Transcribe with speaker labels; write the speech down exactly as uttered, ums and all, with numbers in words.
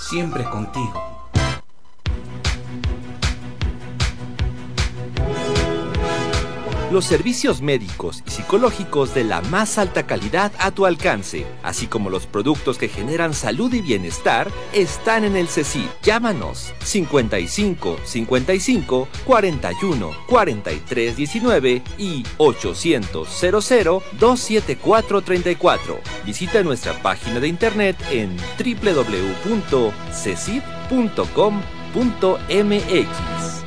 Speaker 1: siempre contigo.
Speaker 2: Los servicios médicos y psicológicos de la más alta calidad a tu alcance, así como los productos que generan salud y bienestar, están en el CECIP. Llámanos cincuenta y cinco, cincuenta y cinco, cuarenta y uno, cuarenta y tres, diecinueve y ochocientos, cero cero, dos siete cuatro, treinta y cuatro. Visita nuestra página de internet en doble u doble u doble u punto cecip punto com punto m x.